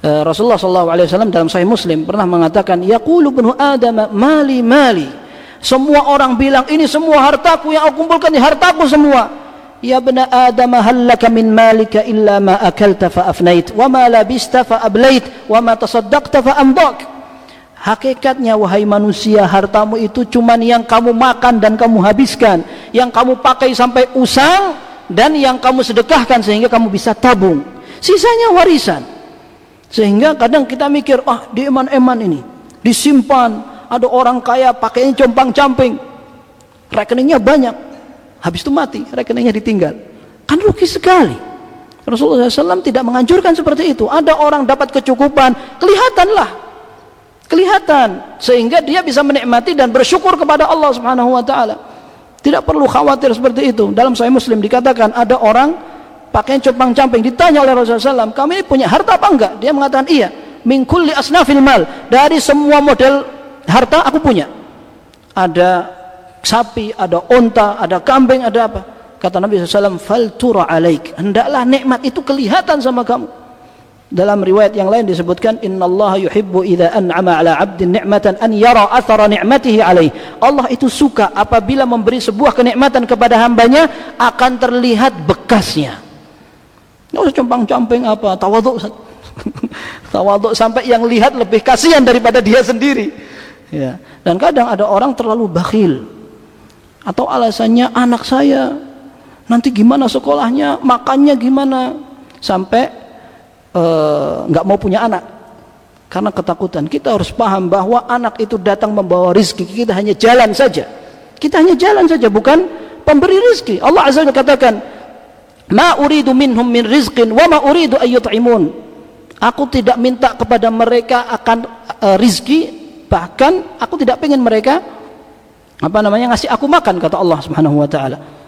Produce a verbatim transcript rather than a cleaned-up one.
Uh, Rasulullah sallallahu alaihi wasallam dalam Sahih Muslim pernah mengatakan, yaqulu ibnu Adam mali mali. Semua orang bilang, ini semua hartaku yang aku kumpulkan, ini hartaku semua. Ya ibna Adam hal laka min malika illa ma akalta fa afnait wa ma labista fa ablait wa ma tasaddaqta fa amdak. Hakikatnya wahai manusia, hartamu itu cuman yang kamu makan dan kamu habiskan, yang kamu pakai sampai usang, dan yang kamu sedekahkan sehingga kamu bisa tabung. Sisanya warisan. Sehingga kadang kita mikir, ah di eman-eman ini disimpan, ada orang kaya pakainya compang-camping, rekeningnya banyak, habis itu mati, rekeningnya ditinggal, kan rugi sekali. Rasulullah shallallahu alaihi wasallam tidak menganjurkan seperti itu. Ada orang dapat kecukupan, kelihatanlah, kelihatan, sehingga dia bisa menikmati dan bersyukur kepada Allah Subhanahu wa taala. Tidak perlu khawatir seperti itu. Dalam Sahih Muslim dikatakan ada orang pakaian compang-camping, ditanya oleh Rasulullah shallallahu alaihi wasallam, kamu ini punya harta apa enggak? Dia mengatakan iya. Min kulli asnafil mal, dari semua model harta aku punya. Ada sapi, ada onta, ada kambing, ada apa. Kata Nabi shallallahu alaihi wasallam, fal tura alaik, hendaklah nikmat itu kelihatan sama kamu. Dalam riwayat yang lain disebutkan, innallaha yuhibbu idza an'ama ala 'abdin ni'matan an yara athara ni'matihi alaih. Allah itu suka apabila memberi sebuah kenikmatan kepada hambanya akan terlihat bekasnya. Nggak usah compang-camping apa, tawaduk, tawaduk sampai yang lihat lebih kasihan daripada dia sendiri. Ya. Dan kadang ada orang terlalu bakhil, atau alasannya anak saya nanti gimana sekolahnya, makannya gimana, sampai uh, nggak mau punya anak karena ketakutan. Kita harus paham bahwa anak itu datang membawa rizki, kita hanya jalan saja. Kita hanya jalan saja, bukan pemberi rizki. Allah Azza wa Jalla katakan, ma uridu minhum min rizqin wa ma uridu ayyut'imun. Aku tidak minta kepada mereka akan uh, rizki, bahkan aku tidak ingin mereka apa namanya ngasih aku makan, kata Allah Subhanahu wa taala.